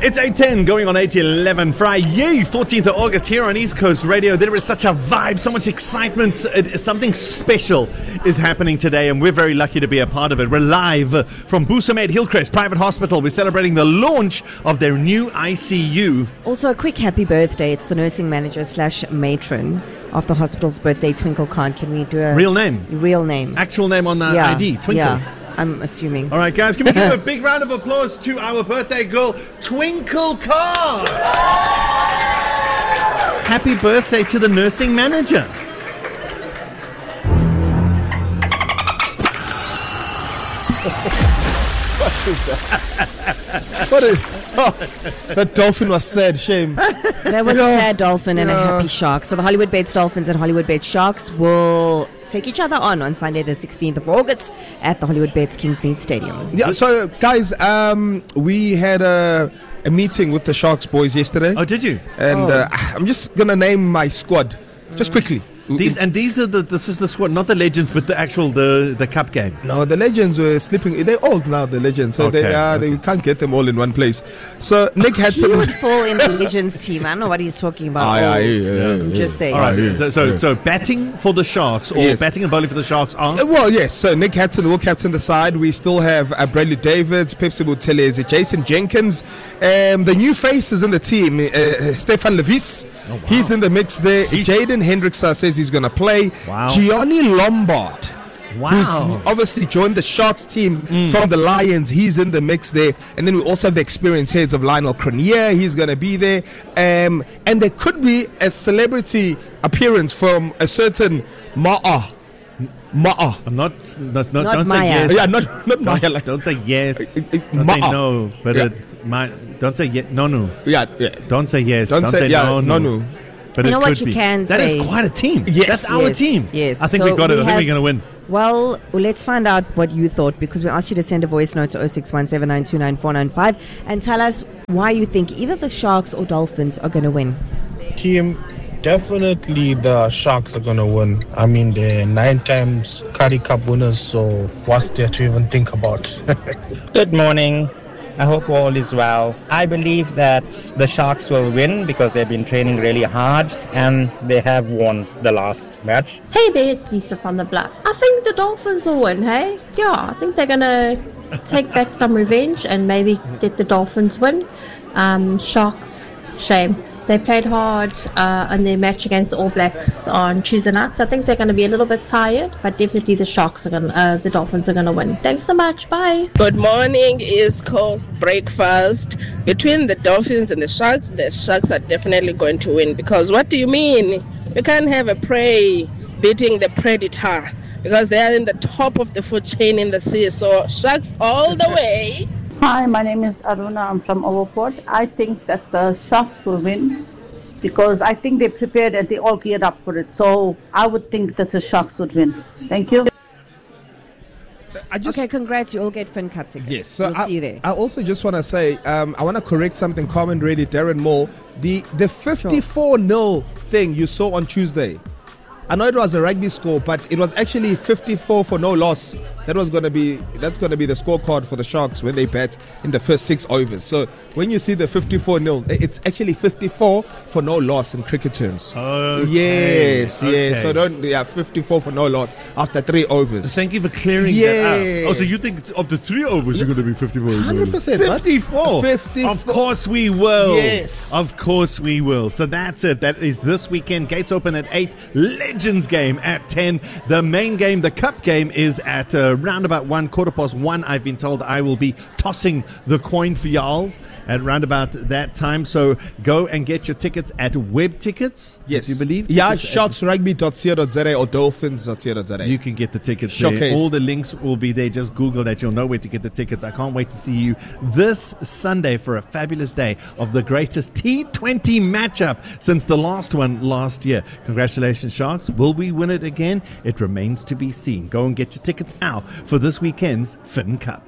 It's 8:10 going on 8:11 Friday, 14th of August here on East Coast Radio. There is such a vibe, so much excitement. Something special is happening today, and we're very lucky to be a part of it. We're live from Busamed Hillcrest Private Hospital. We're celebrating the launch of their new ICU. Also, a quick happy birthday. It's the nursing manager / matron of the hospital's birthday, Twinkle Khan. Can we do a real name? Real name. Actual name on the ID, Twinkle. Yeah. I'm assuming. All right, guys, can we give a big round of applause to our birthday girl, Twinkle Khan? Happy birthday to the nursing manager. What is that dolphin was sad, shame. There was a sad dolphin and a happy shark. So the Hollywood Bates Dolphins and Hollywood Bates Sharks will take each other on Sunday the 16th of August at the Hollywood Bates Kingsmead Stadium. Yeah, so guys, we had a meeting with the Sharks boys yesterday. Oh, did you? And I'm just going to name my squad, just quickly. This is the squad, not the legends, but the actual the cup game. No, the legends were sleeping. They're old now, the legends, so they can't get them all in one place. So Nick Hatton he would fall in the legends team. I don't know what he's talking about. I'm just saying. All right. So batting for the Sharks, or batting and bowling for the Sharks are? Well, yes. So Nick Hatton will captain the side. We still have Bradley Davids, Pepsi Butelezi, Jason Jenkins, the new faces in the team. Stefan Levis. Oh, wow. He's in the mix there. Jaden Hendrickson says he's going to play. Wow. Gianni Lombard, who's obviously joined the Sharks team from the Lions. He's in the mix there. And then we also have the experienced heads of Lionel Cronier. He's going to be there. And there could be a celebrity appearance from a certain Ma'a. Not don't say yes. Yeah, not Maya. Don't say yes. Don't say no. But don't say yes. No. Yeah. Don't say yes. Don't say no. But you know what you can say? That is quite a team. Yes. That's our team. Yes. I think we got it. I think we're going to win. Well, let's find out what you thought, because we asked you to send a voice note to 0617929495 and tell us why you think either the Sharks or Dolphins are going to win. Team, definitely the Sharks are going to win. I mean, they're 9 times Currie Cup winners, so what's there to even think about? Good morning. I hope all is well. I believe that the Sharks will win because they've been training really hard and they have won the last match. Hey there, it's Lisa from the Bluff. I think the Dolphins will win, hey? Yeah, I think they're going to take back some revenge and maybe let the Dolphins win. Sharks, shame. They played hard in their match against the All Blacks on Tuesday night. So I think they're going to be a little bit tired, but definitely the Dolphins are going to win. Thanks so much. Bye. Good morning, East Coast breakfast. Between the Dolphins and the Sharks are definitely going to win. Because what do you mean? You can't have a prey beating the predator, because they are in the top of the food chain in the sea. So Sharks all the way. Hi, my name is Aruna. I'm from Overport. I think that the Sharks will win because I think they prepared and they all geared up for it. So I would think that the Sharks would win. Thank you. Okay, congrats. You all get Fin Cup tickets. Yes. So we'll see you there. I also just want to say, I want to correct something. Comment ready, Darren Moore. The 54-0 thing you saw on Tuesday. I know it was a rugby score, but it was actually 54 for no loss. That's going to be the scorecard for the Sharks when they bat in the first 6 overs. So when you see the 54-0, it's actually 54 for no loss in cricket terms. Okay. Yes. So 54 for no loss after 3 overs. Thank you for clearing that up. Oh, so you think of the 3 overs you're going to be 54? 100%. 54. Of course we will. Yes. Of course we will. So that's it. That is this weekend. Gates open at 8. Legends game at 10. The main game, the cup game, is at round about 1:15. I've been told I will be tossing the coin for y'alls at round about that time. So go and get your tickets at Web Tickets. Yes, you believe? Yeah, sharksrugby.co.za or dolphins.co.za. You can get the tickets Showcase. there. All the links will be there. Just Google that. You'll know where to get the tickets. I can't wait to see you this Sunday for a fabulous day of the greatest T20 matchup since the last one last year. Congratulations, Sharks. Will we win it again? It remains to be seen. Go and get your tickets now for this weekend's Fin Cup.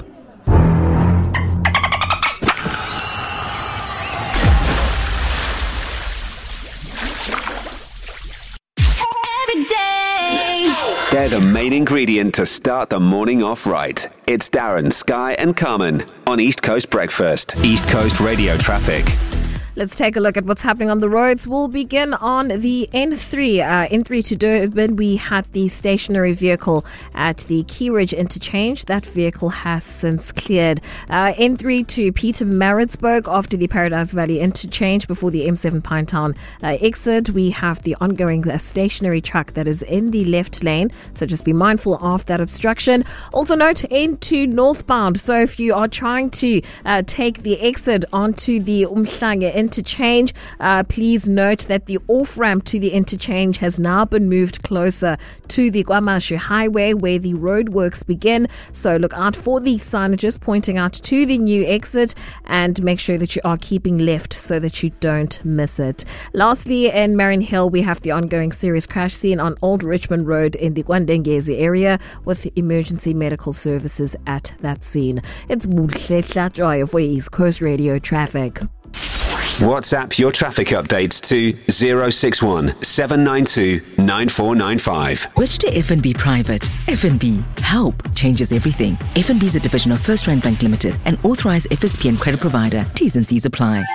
They're the mating ingredient to start the morning off right. It's Darren, Sky and Carmen on East Coast Breakfast. East Coast Radio Traffic. Let's take a look at what's happening on the roads. We'll begin on the N3. N3 to Durban, we had the stationary vehicle at the Key Ridge interchange. That vehicle has since cleared. N3 to Peter Maritzburg after the Paradise Valley interchange before the M7 Pinetown exit. We have the ongoing stationary truck that is in the left lane, so just be mindful of that obstruction. Also note N2 northbound. So if you are trying to take the exit onto the Umhlanga interchange, please note that the off-ramp to the interchange has now been moved closer to the KwaMashu Highway where the roadworks begin. So look out for the signages pointing out to the new exit and make sure that you are keeping left so that you don't miss it. Lastly, in Marion Hill, we have the ongoing serious crash scene on Old Richmond Road in the Kwandengezi area with emergency medical services at that scene. It's Muhle Tlajoy for East Coast Radio Traffic. WhatsApp your traffic updates to 061 792 9495. Switch to FNB Private. FNB. Help changes everything. FNB is a division of First Rand Bank Limited, an authorized FSP and credit provider. T's and C's apply.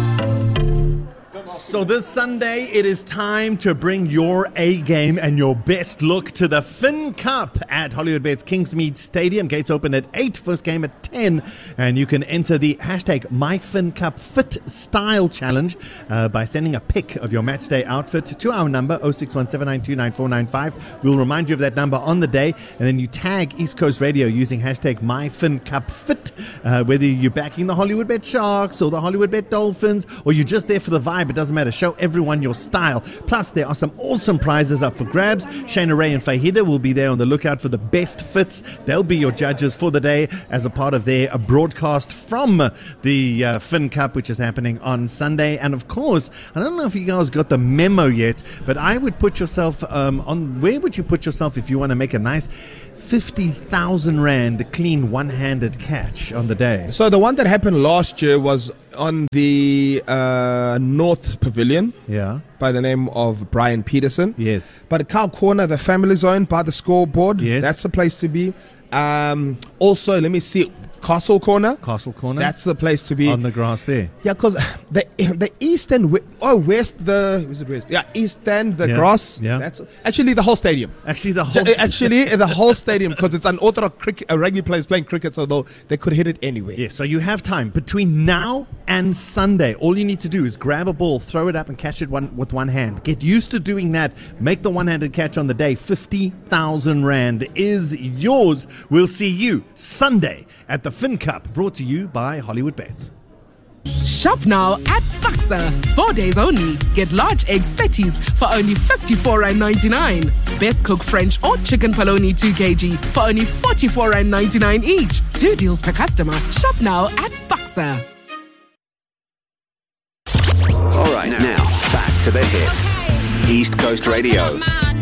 So this Sunday, it is time to bring your A game and your best look to the Finn Cup at Hollywoodbets Kingsmead Stadium. Gates open at 8, first game at 10. And you can enter the hashtag MyFinnCup Fit Style Challenge by sending a pic of your matchday outfit to our number 0617929495. We'll remind you of that number on the day. And then you tag East Coast Radio using hashtag MyFinnCupFit. Whether you're backing the Hollywoodbet Sharks or the Hollywoodbet Dolphins or you're just there for the vibe, it doesn't matter. Show everyone your style. Plus, there are some awesome prizes up for grabs. Shayna Ray and Fahida will be there on the lookout for the best fits. They'll be your judges for the day as a part of their broadcast from the Finn Cup, which is happening on Sunday. And of course, I don't know if you guys got the memo yet, but I would put yourself on. Where would you put yourself if you want to make a nice 50,000 Rand clean one-handed catch on the day? So the one that happened last year was on the North Pavilion. Yeah. By the name of Brian Peterson. Yes. But Cow Corner, the family zone by the scoreboard. Yes. That's the place to be. Also, let me see. Castle Corner. That's the place to be. On the grass there. Yeah, because the east and west, is it west? Yeah, east and the grass. Yeah. That's actually the whole stadium. Actually, the whole stadium, because it's unorthodox rugby players playing cricket, so they could hit it anywhere. Yeah, so you have time between now and Sunday. All you need to do is grab a ball, throw it up, and catch it with one hand. Get used to doing that. Make the one-handed catch on the day. 50,000 Rand is yours. We'll see you Sunday at the Finn Cup, brought to you by Hollywoodbets. Shop now at Faxa. 4 days only. Get large eggs 30s for only 54.99. Best cooked French or chicken polony 2 kg for only 44.99 each. 2 deals per customer. Shop now at Faxa. All right, now back to the hits. East Coast Radio.